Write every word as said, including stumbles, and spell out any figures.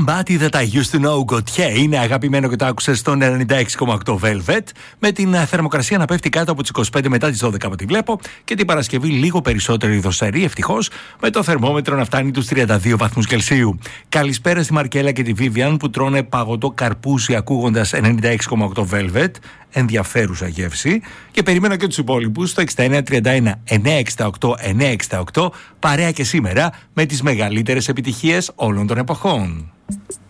Somebody That I Used To Know Gautier είναι αγαπημένο και το άκουσες στον ενενήντα έξι κόμμα οκτώ Velvet, με την θερμοκρασία να πέφτει κάτω από τις είκοσι πέντε μετά τις δώδεκα από ό,τι βλέπω, και την Παρασκευή λίγο περισσότερη δοσερή, ευτυχώς, με το θερμόμετρο να φτάνει τους τριάντα δύο βαθμούς Κελσίου. Καλησπέρα στη Μαρκέλα και τη Vivian που τρώνε παγωτό καρπούζι ακούγοντας ενενήντα έξι κόμμα οκτώ Velvet. Ενδιαφέρουσα γεύση. Και περιμένω και τους υπόλοιπους στο εξήντα εννέα τριάντα ένα εννιακόσια εξήντα οκτώ εννιακόσια εξήντα οκτώ, παρέα και σήμερα με τις μεγαλύτερες επιτυχίες όλων των εποχών.